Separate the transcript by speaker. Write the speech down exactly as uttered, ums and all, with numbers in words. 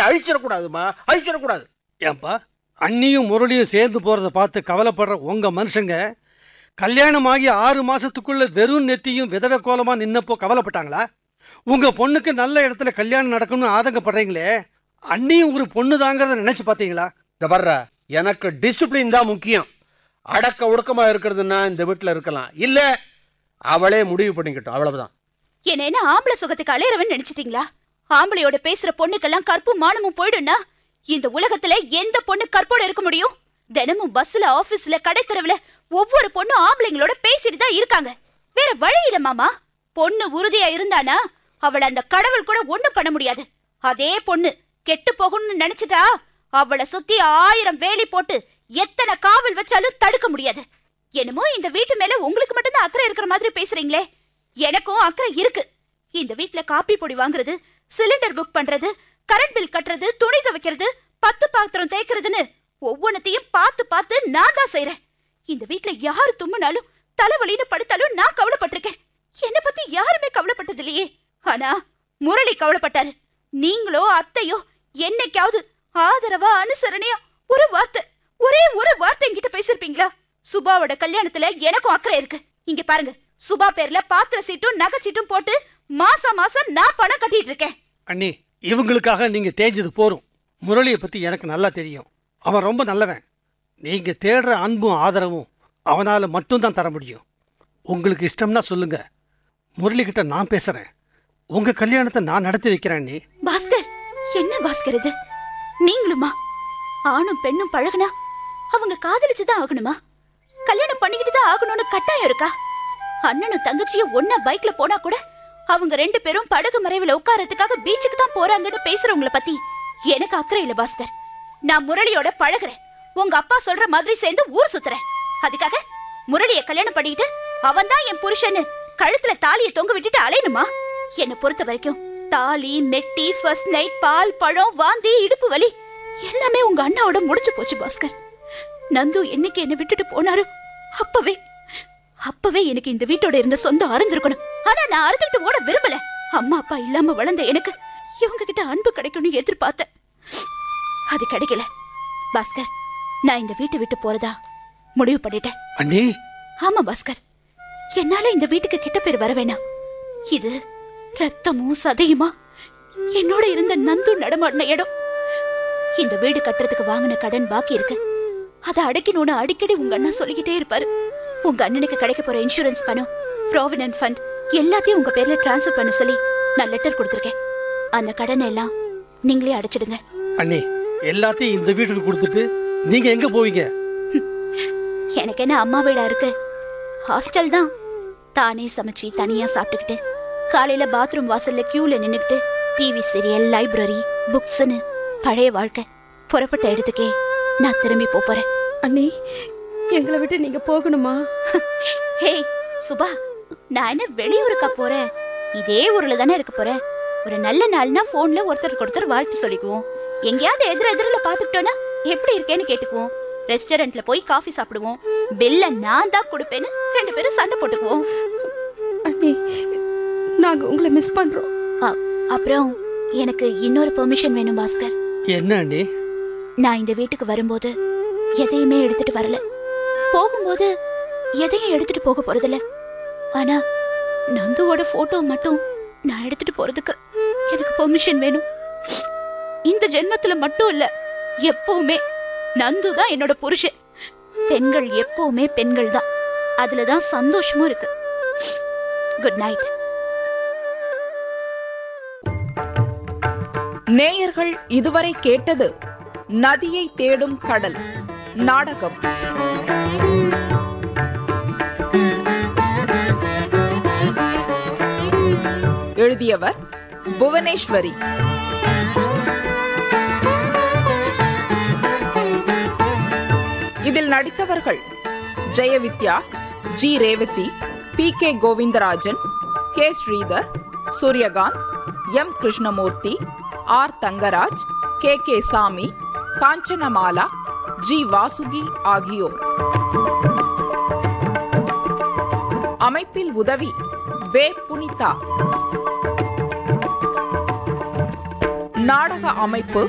Speaker 1: வாழ்க்கையை அழிச்சிடக்கூடாதுமா, அழிச்சிடக்கூடாது.
Speaker 2: ஏன்பா அண்ணியும் முரளியும் சேர்ந்து போறத பார்த்து கவலைப்படுற உங்க மனுஷங்க கல்யாணமாகி ஆறு மாசத்துக்குள்ள வெறும் நெத்தியும் விதவை கோலமா நின்னப்போ கவலைப்பட்டாங்களா? உங்க பொண்ணுக்கு நல்ல இடத்துல கல்யாணம் நடக்கணும்னு ஆதங்கப்படுறீங்களே, அண்ணியும் ஒரு பொண்ணு தாங்கிறத நினைச்சு பாத்தீங்களா?
Speaker 1: இந்த வர்ற எனக்கு டிசிப்ளின் தான் முக்கியம். அடக்க ஒடுக்கமா இருக்கிறதுனா இந்த வீட்டுல இருக்கலாம், இல்ல அவளே முடிவு பண்ணிக்கிட்டோம், அவ்வளவுதான்.
Speaker 3: என்ன என்ன ஆம்பளை சுகத்துக்கு அலையறவன் நினைச்சிட்டீங்களா? ஆம்பளையோட பேசுற பொண்ணுக்கெல்லாம் கற்பும் மானமும் போயிடும்னா இந்த உலகத்துல எந்த பொண்ணு கற்போட இருக்க முடியும்? தினமும் பஸ்ல, ஆபீஸ்ல, கடைத்தெருவுல ஒவ்வொரு பொண்ணும் ஆம்பளைங்களோட பேசிட்டு தான் இருக்காங்க. வேற வழி இல்ல மாமா. பொண்ணு உறுதியா இருந்தானா அவளை அந்த கடவுள் கூட ஒண்ணும் பண்ண முடியாது. அதே பொண்ணு கெட்டு போகணும்னு நினைச்சிட்டா அவளை சுத்தி ஆயிரம் வேலி போட்டு எத்தனை காவல் வச்சாலும் தடுக்க முடியாது. என்னமோ இந்த வீட்டு மேல உங்களுக்கு மட்டும்தான் அக்கறை இருக்கிற மாதிரி பேசுறீங்களே, எனக்கும் அக்கறை இருக்கு. இந்த வீட்டுல காப்பி பொடி வாங்குறது, சிலிண்டர் புக் பண்றது, கரண்ட் பில் கட்டுறது, துணி துவைக்கிறது, பத்து பாத்திரம் தேய்க்கிறதுன்னு ஒவ்வொன்னத்தையும் பார்த்து பார்த்து நான் தான் செய்யறேன். இந்த வீட்டுல யாரு தும்முனாலும் தலைவலின்னு படுத்தாலும் நான் கவலைப்பட்டிருக்கேன். என்ன பத்தி யாருமே கவலைப்பட்டது இல்லையே. ஆனா முரளி கவலைப்பட்டாரு. நீங்களோ அத்தையோ என்னைக்காவது ஆதரவா அனுசரணையா ஒரு வார்த்தை, ஒரே ஒரு வார்த்தை என்கிட்ட பேசிருப்பீங்களா? சுபாவோட கல்யாணத்துல எனக்கும் அக்கறை இருக்கு. இங்க பாருங்க, சுபா பேர்ல பாத்திர சீட்டும் நகை சீட்டும் போட்டு மாசம் மாசம் நான் பணம் கட்டிட்டு இருக்கேன்.
Speaker 2: அண்ணி, இவங்களுக்காக நீங்க தேஞ்சது போரும். முரளியை பத்தி எனக்கு நல்லா தெரியும். அவன் ரொம்ப நல்லவன். நீங்க தேடுற அன்பும் ஆதரவும் அவனால மட்டும்தான் தர முடியும். உங்களுக்கு இஷ்டம்னா சொல்லுங்க, முரளி கிட்ட நான் பேசுறேன். உங்க கல்யாணத்தை நான் நடத்தி வைக்கிறேன். நீ
Speaker 3: பாஸ்கர், என்ன பாஸ்கர் இது? நீங்களுமா? ஆணும் பெண்ணும் பழகுனா அவங்க காதலிச்சுதான் ஆகணுமா? கல்யாணம் பண்ணிக்கிட்டு தான் ஆகணும்னு கட்டாயம் இருக்கா? அண்ணனும் தங்கச்சியும் ஒன்னா பைக்ல போனா கூட அவங்க ரெண்டு பேரும் படகு மறைவுல உட்காரத்துக்காக பீச்சுக்கு தான் போறாங்கன்னு பேசுறவங்கள பத்தி எனக்கு அக்கறை இல்ல பாஸ்கர். நான் முரளியோட பழகுறேன். உங்க அப்பா சொல்ற மாதிரி சேர்ந்து ஊர் சுத்துறேன். அதுக்காக முரளிய கல்யாணம் பண்ணிட்டு அவன் தான் என் புருஷன்னு கழுத்துல தாலிய தொங்க விட்டுட்டு அலையணுமா? என்ன பொறுத்த வரைக்கும் தாலி, மெட்டி, ஃபர்ஸ்ட் நைட், பால், பழம், வாந்தி, இடுப்பு வலி எல்லாமே உங்க அண்ணாவோட முடிஞ்சு போச்சு பாஸ்கர். நந்து என்னைக்கு என்ன விட்டுட்டு போனாரு அப்பவே அப்பவே எனக்கு இந்த வீட்டோட இருந்த சொந்தம் அறந்திருக்கணும். ஆனா நான் அறுத்துக்கிட்டு ஓட விரும்பல. அம்மா அப்பா இல்லாம வளர்ந்த எனக்கு இவங்க கிட்ட அன்பு கிடைக்கும்னு எதிர்பார்த்தேன். அது கிடைக்கல பாஸ்கர். நான் இந்த வீட்டை விட்டு போறதா முடிவு பண்ணிட்டேன்.
Speaker 2: அண்ணி.
Speaker 3: ஆமா பாஸ்கர், என்னால இந்த வீட்டுக்கு கிட்ட பேர் வர வேணாம். இது ரத்தமும் சதையுமா என்னோட இருந்த நந்து நடமாடின இடம். இந்த வீடு கட்டுறதுக்கு வாங்கின கடன் பாக்கி இருக்கு. அதை அடைக்கணும்னு அடிக்கடி உங்க அண்ணா சொல்லிக்கிட்டே இருப்பாரு. உங்க அண்ணனுக்கு கிடைக்க போற இன்சூரன்ஸ் பணம், ப்ராவிடன்ட் ஃபண்ட் எல்லாத்தையும் உங்க பேர்ல டிரான்ஸ்ஃபர் பண்ண சொல்லி நான் லெட்டர் கொடுத்திருக்கேன். அந்த கடனை எல்லாம் நீங்களே அடைச்சிடுங்க.
Speaker 2: அண்ணே, எல்லாத்தையும் இந்த வீட்டுக்கு கொடுத்துட்டு நீங்க எங்க போவீங்க?
Speaker 3: எனக்கு என்ன அம்மா வீடா இருக்கு? ஹாஸ்டல் தான். தானே சமைச்சு தனியா சாப்பிட்டுக்கிட்டு காலையில பாத்ரூம் வாசல்ல கியூல நின்னுக்கிட்டு டிவி சீரியல், லைப்ரரி, புக்ஸ்னு பழைய வாழ்க்கை. புறப்பட்ட இடத்துக்கே நான் திரும்பி போறேன்.
Speaker 4: அண்ணி, எங்களை விட்டு நீங்க போகணுமா?
Speaker 3: ஹே சுபா, நான் என்ன வெளியூருக்கா போறேன்? இதே ஊர்ல தானே இருக்க போறேன். ஒரு நல்ல நாள்னா போன்ல ஒருத்தருக்கு ஒருத்தர் வாழ்த்து சொல்லிக்குவோம். எங்கேயாவது எதிர எதிரில பாத்துக்கிட்டோன்னா எப்படி இருக்கேன்னு கேட்டுக்குவோம். ரெஸ்டாரண்ட்ல போய் காஃபி சாப்பிடுவோம். பில்ல நான் தான் கொடுப்பேன்னு ரெண்டு பேரும் சண்டை போட்டுக்குவோம்.
Speaker 4: அண்ணி, நாங்க உங்களை மிஸ் பண்றோம்.
Speaker 3: அப்புறம் எனக்கு இன்னொரு பெர்மிஷன் வேணும் பாஸ்கர்.
Speaker 2: என்ன அண்ணி?
Speaker 3: நான் இந்த வீட்டுக்கு வரும்போது எதையுமே எடுத்துட்டு வரல. போகும்போது எதையும் எடுத்துட்டு போக போறதில்ல. ஆனா நந்துவோட போட்டோ மட்டும் நான் எடுத்துட்டு போறதுக்கு எனக்கு பெர்மிஷன் வேணும். இந்த ஜென்மத்துல மட்டும் இல்ல, எப்பவுமே நந்து தான் என்னோட புருஷன். பெண்கள் எப்பவுமே பெண்கள் தான். அதுலதான் சந்தோஷமும் இருக்கு. Good night.
Speaker 5: நேயர்கள் இதுவரை கேட்டது நதியை தேடும் கடல் நாடகம். எழுதியவர் புவனேஸ்வரி. இதில் நடித்தவர்கள் Jayavidya, G Revathi, B K Govindarajan, K Sridhar, Suryakant, M Krishnamurthy, R Thangaraj, K K சாமி, காஞ்சனமாலா, ஜி வாசுகி ஆகியோர். அமைப்பில் உதவி வே புனிதா. நாடக அமைப்பு